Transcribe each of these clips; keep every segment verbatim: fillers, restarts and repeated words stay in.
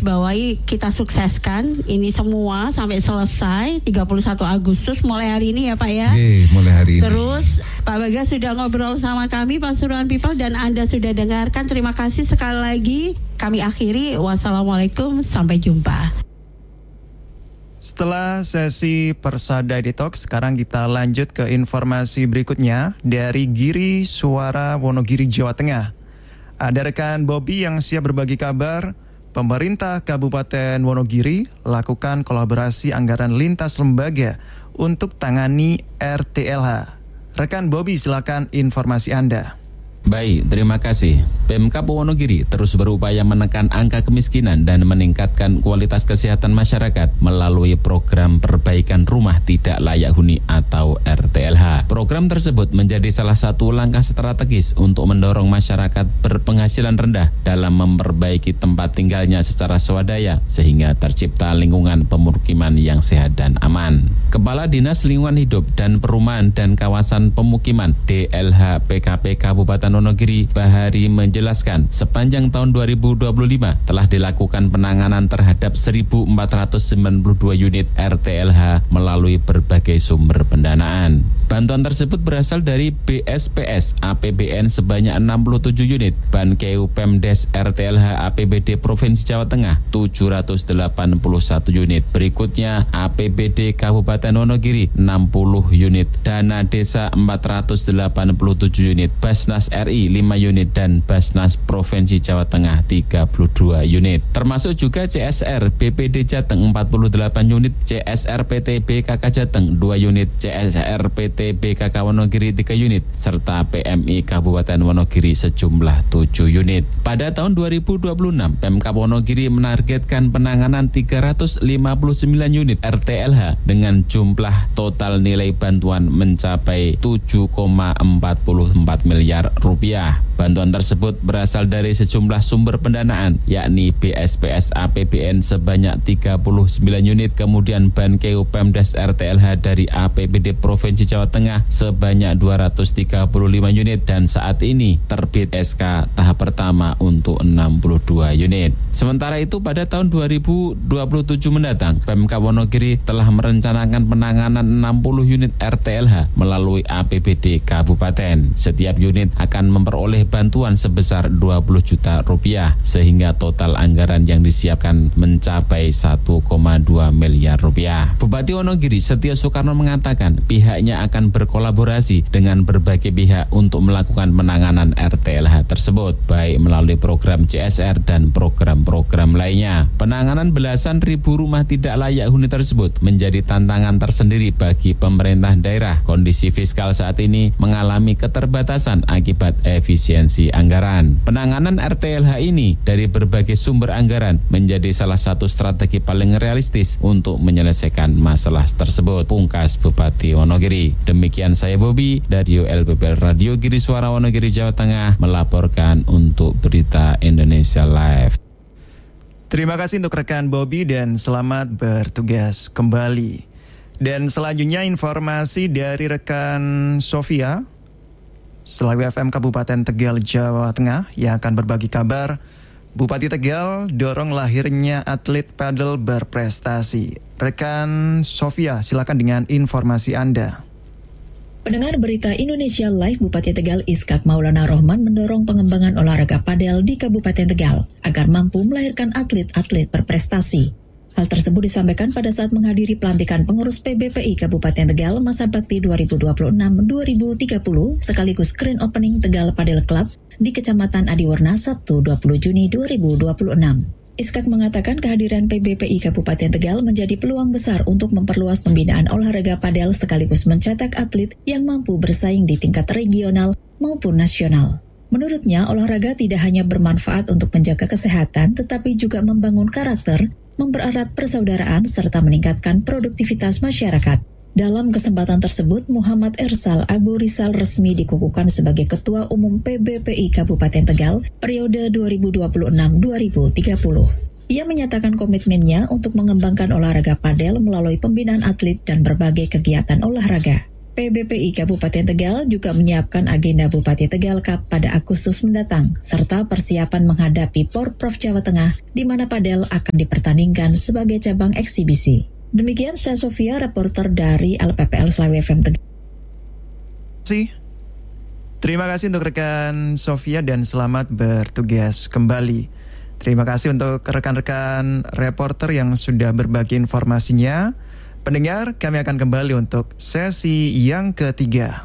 digarisbawahi, kita sukseskan ini semua sampai selesai tiga puluh satu Agustus mulai hari ini ya Pak ya. Oke, mulai hari ini. Terus Pak Bagas sudah ngobrol sama kami Pasuruan People dan Anda sudah dengarkan. Terima kasih sekali lagi. Kami akhiri. Wassalamualaikum, sampai jumpa. Setelah sesi Persada Detox, sekarang kita lanjut ke informasi berikutnya dari Giri Suara Wonogiri, Jawa Tengah. Ada rekan Bobby yang siap berbagi kabar. Pemerintah Kabupaten Wonogiri lakukan kolaborasi anggaran lintas lembaga untuk tangani R T L H. Rekan Bobby, silakan informasi Anda. Baik, terima kasih. Pemkab Wonogiri terus berupaya menekan angka kemiskinan dan meningkatkan kualitas kesehatan masyarakat melalui program perbaikan rumah tidak layak huni atau R T L H. Program tersebut menjadi salah satu langkah strategis untuk mendorong masyarakat berpenghasilan rendah dalam memperbaiki tempat tinggalnya secara swadaya sehingga tercipta lingkungan pemukiman yang sehat dan aman. Kepala Dinas Lingkungan Hidup dan Perumahan dan Kawasan Pemukiman D L H P K P Kabupaten Wonogiri Bahari menjelaskan sepanjang tahun dua ribu dua puluh lima telah dilakukan penanganan terhadap seribu empat ratus sembilan puluh dua unit R T L H melalui berbagai sumber pendanaan. Bantuan tersebut berasal dari B S P S A P B N sebanyak enam puluh tujuh unit, Bankeu Pemdes R T L H A P B D Provinsi Jawa Tengah tujuh ratus delapan puluh satu unit. Berikutnya A P B D Kabupaten Wonogiri enam puluh unit, Dana Desa empat ratus delapan puluh tujuh unit, Basnas R I lima unit dan Basnas Provinsi Jawa Tengah tiga puluh dua unit. Termasuk juga C S R B P D Jateng empat puluh delapan unit, C S R P T B K K Jateng dua unit, C S R P T B K K Wonogiri tiga unit, serta P M I Kabupaten Wonogiri sejumlah tujuh unit. Pada tahun dua ribu dua puluh enam, Pemkab Wonogiri menargetkan penanganan tiga ratus lima puluh sembilan unit R T L H dengan jumlah total nilai bantuan mencapai tujuh koma empat empat miliar rupiah. Bantuan tersebut berasal dari sejumlah sumber pendanaan, yakni B S P S A P B N sebanyak tiga puluh sembilan unit, kemudian Bankeu Pemdes R T L H dari A P B D Provinsi Jawa Tengah sebanyak dua ratus tiga puluh lima unit, dan saat ini terbit S K tahap pertama untuk enam puluh dua unit. Sementara itu pada tahun dua ribu dua puluh tujuh mendatang, Pemkab Wonogiri telah merencanakan penanganan enam puluh unit R T L H melalui A P B D Kabupaten. Setiap unit akan memperoleh bantuan sebesar dua puluh juta rupiah sehingga total anggaran yang disiapkan mencapai satu koma dua miliar rupiah. Bupati Wonogiri Setio Soekarno mengatakan pihaknya akan berkolaborasi dengan berbagai pihak untuk melakukan penanganan R T L H tersebut, baik melalui program C S R dan program-program lainnya. Penanganan belasan ribu rumah tidak layak huni tersebut menjadi tantangan tersendiri bagi pemerintah daerah. Kondisi fiskal saat ini mengalami keterbatasan akibat efisiensi anggaran. Penanganan R T L H ini dari berbagai sumber anggaran menjadi salah satu strategi paling realistis untuk menyelesaikan masalah tersebut, pungkas Bupati Wonogiri. Demikian saya Bobby dari L P P L Radio Giri Suara Wonogiri Jawa Tengah melaporkan untuk Berita Indonesia Live. Terima kasih untuk rekan Bobby dan selamat bertugas kembali. Dan selanjutnya informasi dari rekan Sofia selaku F M Kabupaten Tegal, Jawa Tengah yang akan berbagi kabar. Bupati Tegal dorong lahirnya atlet padel berprestasi. Rekan Sofia, silakan dengan informasi Anda. Pendengar Berita Indonesia Live, Bupati Tegal Iskak Maulana Rohman mendorong pengembangan olahraga padel di Kabupaten Tegal agar mampu melahirkan atlet-atlet berprestasi. Hal tersebut disampaikan pada saat menghadiri pelantikan pengurus P B P I Kabupaten Tegal masa bakti dua ribu dua puluh enam sampai dua ribu tiga puluh sekaligus Grand Opening Tegal Padel Club di Kecamatan Adiwarna Sabtu dua puluh Juni dua ribu dua puluh enam. Iskak mengatakan kehadiran P B P I Kabupaten Tegal menjadi peluang besar untuk memperluas pembinaan olahraga padel sekaligus mencetak atlet yang mampu bersaing di tingkat regional maupun nasional. Menurutnya, olahraga tidak hanya bermanfaat untuk menjaga kesehatan, tetapi juga membangun karakter, mempererat persaudaraan, serta meningkatkan produktivitas masyarakat. Dalam kesempatan tersebut, Muhammad Ersal Abu Rizal resmi dikukuhkan sebagai Ketua Umum P B P I Kabupaten Tegal periode dua ribu dua puluh enam sampai dua ribu tiga puluh. Ia menyatakan komitmennya untuk mengembangkan olahraga padel melalui pembinaan atlet dan berbagai kegiatan olahraga. P B P I Kabupaten Tegal juga menyiapkan agenda Bupati Tegal Cup pada Agustus mendatang, serta persiapan menghadapi Porprov Jawa Tengah, di mana padel akan dipertandingkan sebagai cabang eksibisi. Demikian saya Sofia, reporter dari L P P L Slawi F M Tegal. Terima kasih untuk rekan Sofia dan selamat bertugas kembali. Terima kasih untuk rekan-rekan reporter yang sudah berbagi informasinya. Pendengar, kami akan kembali untuk sesi yang ketiga.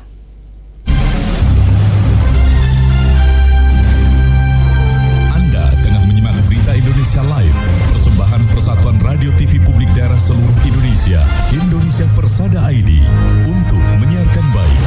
Anda tengah menyimak Berita Indonesia Live, persembahan Persatuan Radio T V Publik Daerah seluruh Indonesia, Indonesia Persada I D, untuk menyiarkan baik.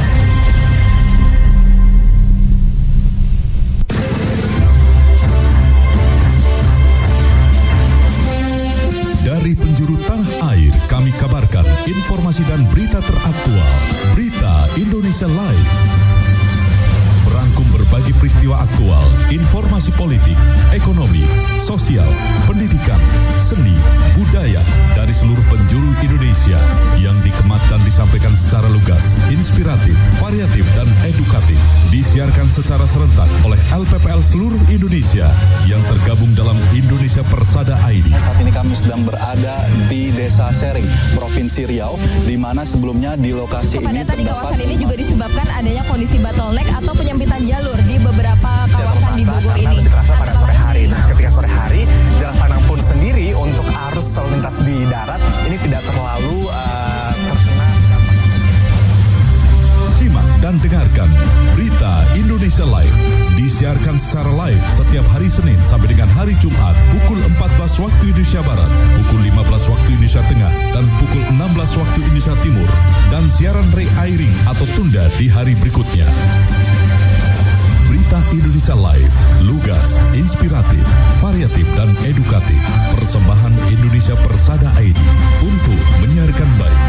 Dari penjuru tanah air, kami kabarkan informasi dan berita teraktual. Berita Indonesia Live merangkum berbagai peristiwa aktual, informasi politik, ekonomi, sosial, pendidikan, seni, budaya dari seluruh penjuru Indonesia yang dikemat dan disampaikan secara lugas, inspiratif, variatif, dan edukatif. Disiarkan secara serentak oleh L P P L seluruh Indonesia yang tergabung dalam Indonesia Persada I D. Saat ini kami sedang berada di Desa Sering, Provinsi Riau, di mana sebelumnya di lokasi ini kepadatan di kawasan ini juga disebabkan adanya kondisi bottleneck atau penyempitan jalur di beberapa kawasan di Bogor ini. Lebih terasa pada sore hari. Nah, ketika sore hari, Jalan Panang pun sendiri untuk arus lalu lintas di darat ini tidak terlalu uh, terkena. Simak dan dengarkan Berita Indonesia Live. Disiarkan secara live setiap hari Senin sampai dengan hari Jumat pukul empat belas waktu Indonesia Barat, pukul lima belas waktu Indonesia Tengah, dan pukul enam belas waktu Indonesia Timur. Dan siaran re-airing atau tunda di hari berikutnya. Berita Indonesia Live, lugas, inspiratif, variatif, dan edukatif. Persembahan Indonesia Persada I D untuk menyiarkan baik.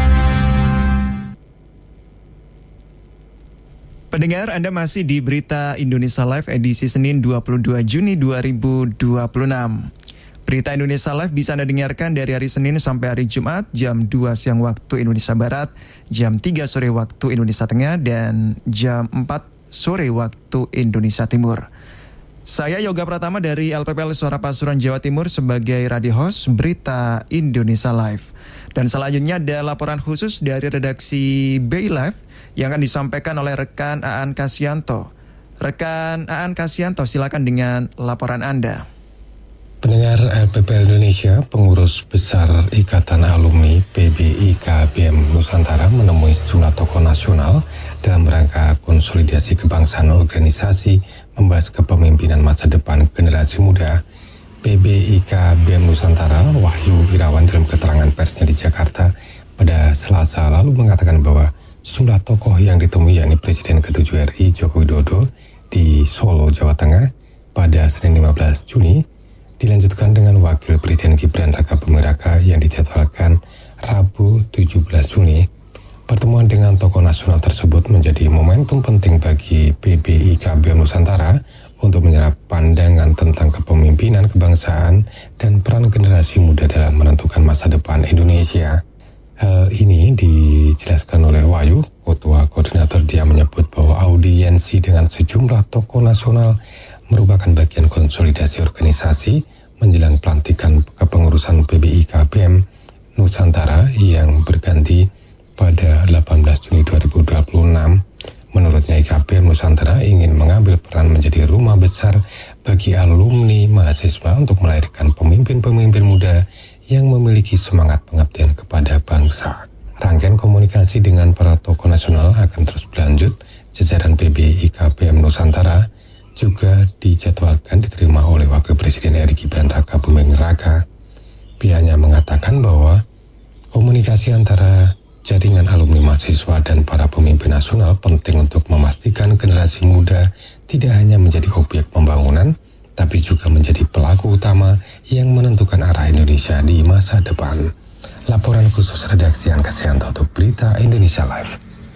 Pendengar, Anda masih di Berita Indonesia Live edisi Senin dua puluh dua Juni dua ribu dua puluh enam. Berita Indonesia Live bisa Anda dengarkan dari hari Senin sampai hari Jumat jam dua siang waktu Indonesia Barat, jam tiga sore waktu Indonesia Tengah, dan jam empat sore waktu Indonesia Timur. Saya Yoga Pratama dari L P P L Suara Pasuruan Jawa Timur sebagai radio host Berita Indonesia Live. Dan selanjutnya ada laporan khusus dari redaksi B I Live yang akan disampaikan oleh rekan Aan Kasyanto. Rekan Aan Kasyanto, silakan dengan laporan Anda. Pendengar L P P L Indonesia, pengurus besar Ikatan Alumni P B I K B M Nusantara menemui sejumlah tokoh nasional dalam rangka konsolidasi kebangsaan organisasi membahas kepemimpinan masa depan generasi muda. P B I K B M Nusantara Wahyu Irawan dalam keterangan persnya di Jakarta pada Selasa lalu mengatakan bahwa sejumlah tokoh yang ditemui yakni Presiden ketujuh R I Joko Widodo di Solo, Jawa Tengah pada Senin lima belas Juni dilanjutkan dengan Wakil Presiden Gibran Raka Buming Raka yang dijadwalkan Rabu tujuh belas Juni. Pertemuan dengan tokoh nasional tersebut menjadi momentum penting bagi P B I K B M Nusantara untuk menyerap pandangan tentang kepemimpinan kebangsaan dan peran generasi muda dalam menentukan masa depan Indonesia. Hal ini dijelaskan oleh Wahyu, Ketua Koordinator. Dia menyebut bahwa audiensi dengan sejumlah tokoh nasional merupakan bagian konsolidasi organisasi menjelang pelantikan kepengurusan P B I K B M Nusantara yang berganti pada delapan belas Juni dua ribu dua puluh enam. Menurutnya I K B M Nusantara ingin mengambil peran menjadi rumah besar bagi alumni mahasiswa untuk melahirkan pemimpin-pemimpin muda yang memiliki semangat pengabdian kepada bangsa. Rangkaian komunikasi dengan para tokoh nasional akan terus berlanjut. Jajaran P B I K B M Nusantara juga dijadwalkan diterima oleh Wakil Presiden R I Gibran Raka Buming Raka. Pihaknya mengatakan bahwa komunikasi antara jaringan alumni mahasiswa dan para pemimpin nasional penting untuk memastikan generasi muda tidak hanya menjadi objek pembangunan, tapi juga menjadi pelaku utama yang menentukan arah Indonesia di masa depan. Laporan khusus redaksi Aan Kasyanto untuk Berita Indonesia Live.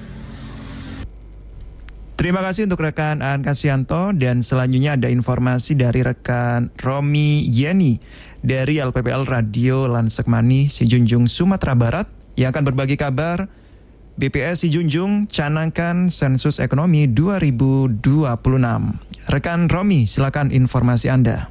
Terima kasih untuk rekan Aan Kasyanto, dan selanjutnya ada informasi dari rekan Romi Yeni dari L P P L Radio Lansekmani Sijunjung Sumatera Barat yang akan berbagi kabar B P S Sijunjung canangkan sensus ekonomi dua ribu dua puluh enam. Rekan Romi, silakan informasi Anda.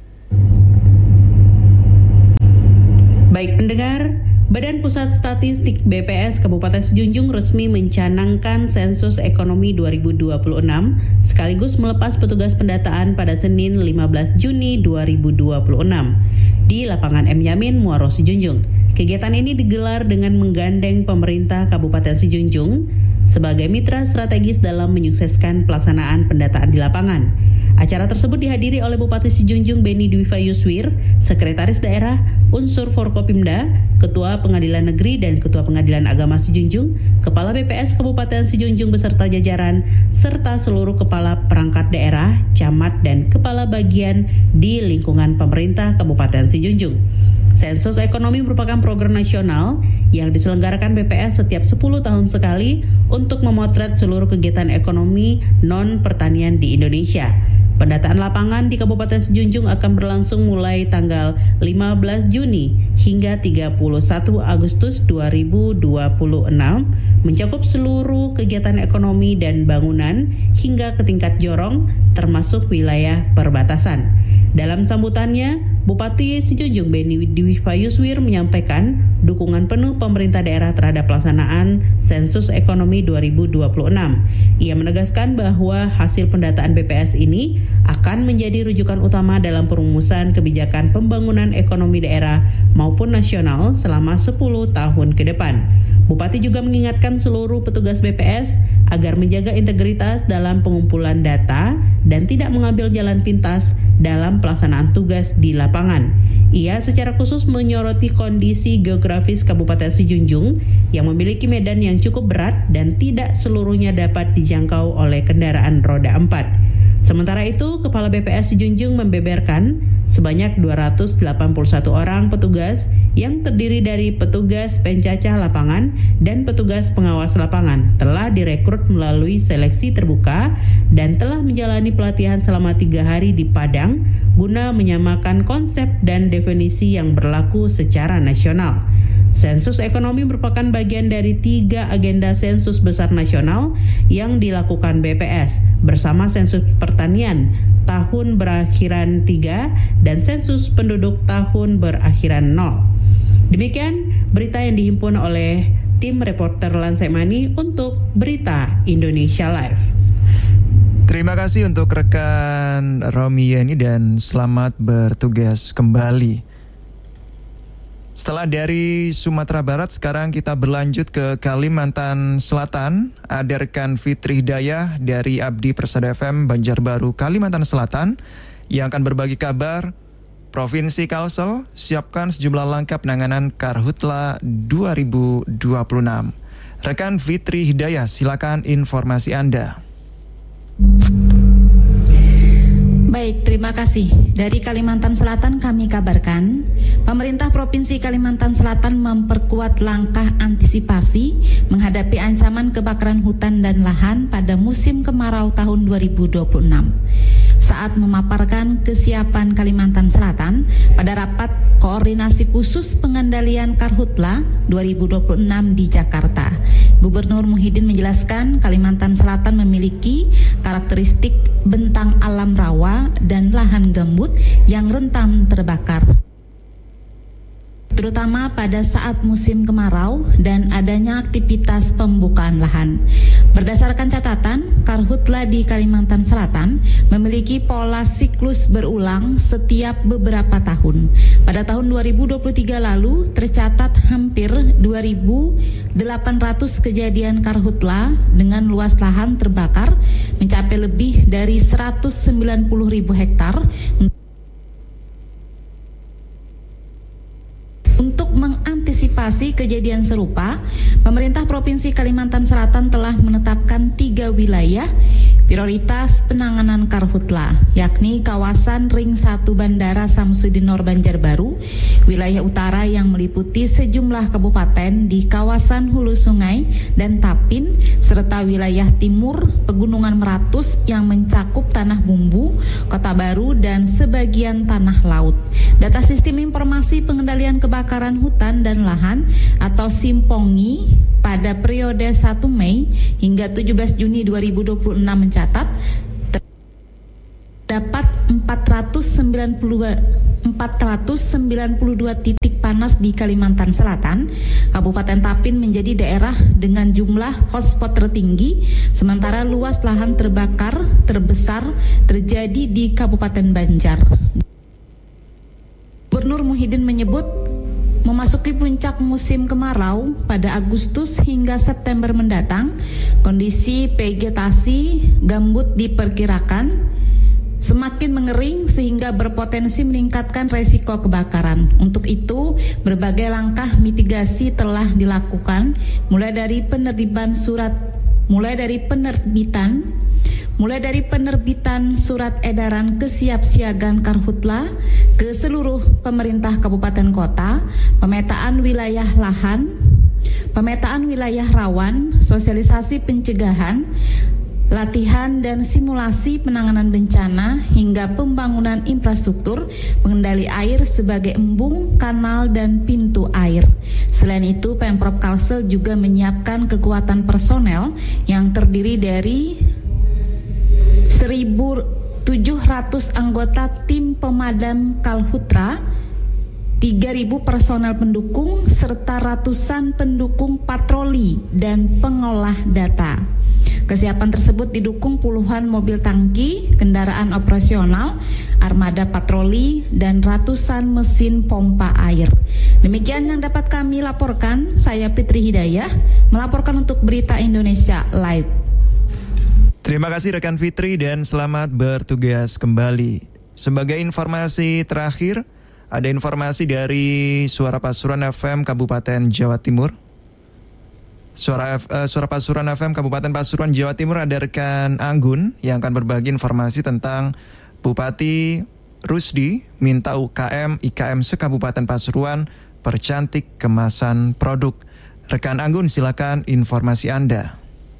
Baik pendengar, Badan Pusat Statistik B P S Kabupaten Sijunjung resmi mencanangkan sensus ekonomi dua ribu dua puluh enam sekaligus melepas petugas pendataan pada Senin lima belas Juni dua ribu dua puluh enam di lapangan M. Yamin, Muaro, Sijunjung. Kegiatan ini digelar dengan menggandeng pemerintah Kabupaten Sijunjung sebagai mitra strategis dalam menyukseskan pelaksanaan pendataan di lapangan. Acara tersebut dihadiri oleh Bupati Sijunjung Beni Dwi Fayuswir, Sekretaris Daerah, Unsur Forkopimda, Ketua Pengadilan Negeri dan Ketua Pengadilan Agama Sijunjung, Kepala B P S Kabupaten Sijunjung beserta jajaran, serta seluruh kepala perangkat daerah, camat dan kepala bagian di lingkungan pemerintah Kabupaten Sijunjung. Sensus ekonomi merupakan program nasional yang diselenggarakan B P S setiap sepuluh tahun sekali untuk memotret seluruh kegiatan ekonomi non-pertanian di Indonesia. Pendataan lapangan di Kabupaten Sijunjung akan berlangsung mulai tanggal lima belas Juni hingga tiga puluh satu Agustus dua ribu dua puluh enam, mencakup seluruh kegiatan ekonomi dan bangunan hingga ke tingkat jorong termasuk wilayah perbatasan. Dalam sambutannya, Bupati Sijunjung Beni Dwi Fayuswir menyampaikan dukungan penuh pemerintah daerah terhadap pelaksanaan sensus ekonomi dua ribu dua puluh enam. Ia menegaskan bahwa hasil pendataan B P S ini akan menjadi rujukan utama dalam perumusan kebijakan pembangunan ekonomi daerah maupun nasional selama sepuluh tahun ke depan. Bupati juga mengingatkan seluruh petugas B P S agar menjaga integritas dalam pengumpulan data dan tidak mengambil jalan pintas dalam pelaksanaan tugas di lapangan. Ia secara khusus menyoroti kondisi geografis Kabupaten Sijunjung yang memiliki medan yang cukup berat dan tidak seluruhnya dapat dijangkau oleh kendaraan roda empat. Sementara itu, Kepala B P S Sijunjung membeberkan sebanyak dua ratus delapan puluh satu orang petugas yang terdiri dari petugas pencacah lapangan dan petugas pengawas lapangan telah direkrut melalui seleksi terbuka dan telah menjalani pelatihan selama tiga hari di Padang guna menyamakan konsep dan definisi yang berlaku secara nasional. Sensus ekonomi merupakan bagian dari tiga agenda sensus besar nasional yang dilakukan B P S bersama sensus pertanian tahun berakhiran tiga dan sensus penduduk tahun berakhiran nol. Demikian berita yang dihimpun oleh tim reporter Lansemani untuk Berita Indonesia Live. Terima kasih untuk rekan Romi Yeni dan selamat bertugas kembali. Setelah dari Sumatera Barat, sekarang kita berlanjut ke Kalimantan Selatan. Ada rekan Fitri Hidayah dari Abdi Persada F M Banjarbaru, Kalimantan Selatan yang akan berbagi kabar Provinsi Kalsel siapkan sejumlah langkah penanganan Karhutla dua ribu dua puluh enam. Rekan Fitri Hidayah, silakan informasi Anda. Baik, terima kasih. Dari Kalimantan Selatan kami kabarkan, pemerintah Provinsi Kalimantan Selatan memperkuat langkah antisipasi menghadapi ancaman kebakaran hutan dan lahan pada musim kemarau tahun dua ribu dua puluh enam. Saat memaparkan kesiapan Kalimantan Selatan pada rapat koordinasi khusus pengendalian Karhutla dua ribu dua puluh enam di Jakarta, Gubernur Muhyiddin menjelaskan Kalimantan Selatan memiliki karakteristik bentang alam rawa dan lahan gambut yang rentan terbakar, terutama pada saat musim kemarau dan adanya aktivitas pembukaan lahan. Berdasarkan catatan, Karhutla di Kalimantan Selatan memiliki pola siklus berulang setiap beberapa tahun. Pada tahun dua ribu dua puluh tiga lalu tercatat hampir dua ribu delapan ratus kejadian Karhutla dengan luas lahan terbakar mencapai lebih dari seratus sembilan puluh ribu hektar. Untuk mengantisipasi kejadian serupa, pemerintah Provinsi Kalimantan Selatan telah menetapkan tiga wilayah prioritas penanganan Karhutla, yakni kawasan Ring satu Bandara Samsudinor Banjarbaru, wilayah utara yang meliputi sejumlah kabupaten di kawasan hulu sungai dan Tapin, serta wilayah timur Pegunungan Meratus yang mencakup Tanah Bumbu, Kota Baru, dan sebagian tanah laut. Data Sistem Informasi Pengendalian Kebakaran Hutan dan Lahan atau SIMPONGI pada periode satu Mei hingga tujuh belas Juni dua ribu dua puluh enam mencatat terdapat empat ratus sembilan puluh dua titik panas di Kalimantan Selatan. Kabupaten Tapin menjadi daerah dengan jumlah hotspot tertinggi, sementara luas lahan terbakar terbesar terjadi di Kabupaten Banjar. Gubernur Muhyiddin menyebut memasuki puncak musim kemarau pada Agustus hingga September mendatang, kondisi vegetasi gambut diperkirakan semakin mengering sehingga berpotensi meningkatkan resiko kebakaran. Untuk itu, berbagai langkah mitigasi telah dilakukan, mulai dari penerbitan surat, mulai dari penerbitan, mulai dari penerbitan surat edaran kesiapsiagaan Karhutla ke seluruh pemerintah kabupaten kota, pemetaan wilayah lahan, pemetaan wilayah rawan, sosialisasi pencegahan, latihan dan simulasi penanganan bencana, hingga pembangunan infrastruktur pengendali air sebagai embung, kanal, dan pintu air. Selain itu, Pemprov Kalsel juga menyiapkan kekuatan personel yang terdiri dari seribu tujuh ratus anggota tim pemadam Kalhutra, tiga ribu personel pendukung, serta ratusan pendukung patroli dan pengolah data. Kesiapan tersebut didukung puluhan mobil tangki, kendaraan operasional, armada patroli, dan ratusan mesin pompa air. Demikian yang dapat kami laporkan. Saya Fitri Hidayah, melaporkan untuk Berita Indonesia Live. Terima kasih rekan Fitri dan selamat bertugas kembali. Sebagai informasi terakhir, ada informasi dari Suara Pasuruan F M Kabupaten Jawa Timur. Suara, F, uh, Suara Pasuruan F M Kabupaten Pasuruan Jawa Timur ada rekan Anggun yang akan berbagi informasi tentang Bupati Rusdi minta U K M I K M se-Kabupaten Pasuruan percantik kemasan produk. Rekan Anggun, silakan informasi Anda.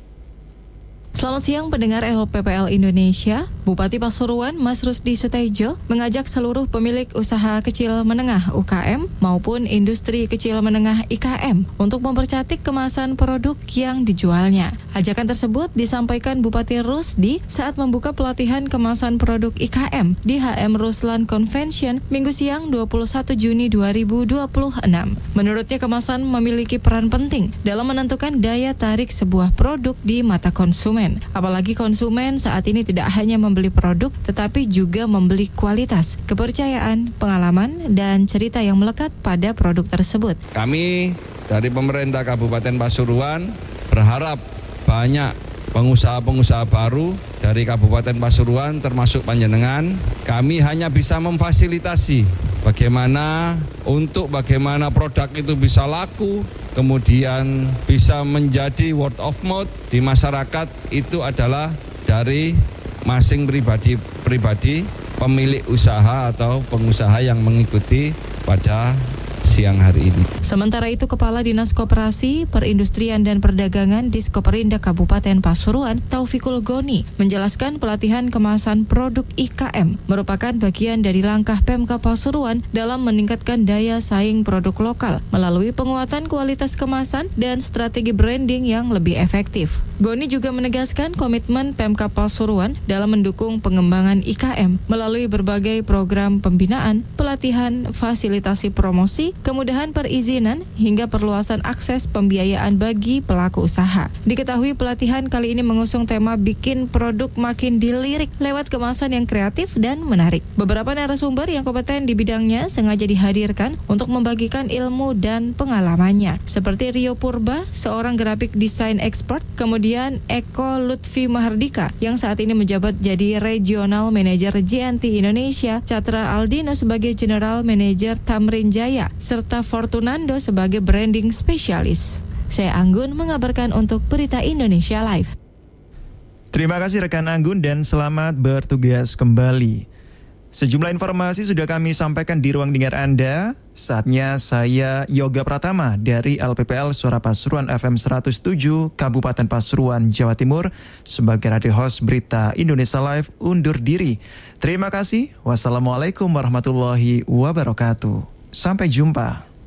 Selamat siang pendengar L P P L Indonesia. Bupati Pasuruan Mas Rusdi Sutejo mengajak seluruh pemilik usaha kecil menengah U K M maupun industri kecil menengah I K M untuk mempercantik kemasan produk yang dijualnya. Ajakan tersebut disampaikan Bupati Rusdi saat membuka pelatihan kemasan produk I K M di H M Ruslan Convention Minggu siang dua puluh satu Juni dua ribu dua puluh enam. Menurutnya kemasan memiliki peran penting dalam menentukan daya tarik sebuah produk di mata konsumen. Apalagi konsumen saat ini tidak hanya membeli produk, tetapi juga membeli kualitas, kepercayaan, pengalaman, dan cerita yang melekat pada produk tersebut. Kami dari pemerintah Kabupaten Pasuruan berharap banyak pengusaha-pengusaha baru dari Kabupaten Pasuruan termasuk panjenengan. Kami hanya bisa memfasilitasi bagaimana untuk bagaimana produk itu bisa laku, kemudian bisa menjadi word of mouth di masyarakat. Itu adalah dari masing pribadi-pribadi pemilik usaha atau pengusaha yang mengikuti pada siang hari ini. Sementara itu, Kepala Dinas Koperasi, Perindustrian dan Perdagangan Diskoperinda Kabupaten Pasuruan, Taufikul Goni, menjelaskan pelatihan kemasan produk I K M merupakan bagian dari langkah Pemkab Pasuruan dalam meningkatkan daya saing produk lokal melalui penguatan kualitas kemasan dan strategi branding yang lebih efektif. Goni juga menegaskan komitmen Pemkab Pasuruan dalam mendukung pengembangan I K M melalui berbagai program pembinaan, pelatihan, fasilitasi promosi, kemudahan perizinan, hingga perluasan akses pembiayaan bagi pelaku usaha. Diketahui pelatihan kali ini mengusung tema bikin produk makin dilirik lewat kemasan yang kreatif dan menarik. Beberapa narasumber yang kompeten di bidangnya sengaja dihadirkan untuk membagikan ilmu dan pengalamannya, seperti Rio Purba, seorang grafik desain expert, kemudian Eko Lutfi Mahardika yang saat ini menjabat jadi Regional Manager J N T Indonesia, Catra Aldino sebagai General Manager Tamrin Jaya, serta Fortunando sebagai branding spesialis. Saya Anggun mengabarkan untuk Berita Indonesia Live. Terima kasih rekan Anggun dan selamat bertugas kembali. Sejumlah informasi sudah kami sampaikan di ruang dengar Anda. Saatnya saya Yoga Pratama dari L P P L Suara Pasuruan F M seratus tujuh Kabupaten Pasuruan, Jawa Timur sebagai radio host Berita Indonesia Live undur diri. Terima kasih. Wassalamualaikum warahmatullahi wabarakatuh. Sampai jumpa.